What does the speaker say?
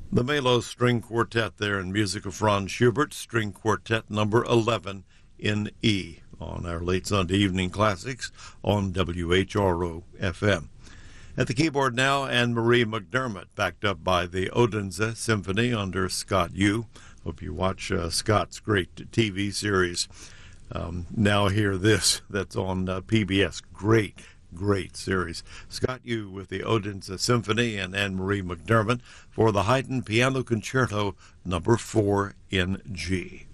The Melo String Quartet there in music of Franz Schubert, String Quartet number 11 in E on our late Sunday evening classics on WHRO FM. At the keyboard now, Anne-Marie McDermott, backed up by the Odense Symphony under Scott Yu. Hope you watch Scott's great TV series. Now Hear This, that's on PBS. Great series. Scott Yu with the Odense Symphony and Anne-Marie McDermott for the Haydn Piano Concerto number 4 in G.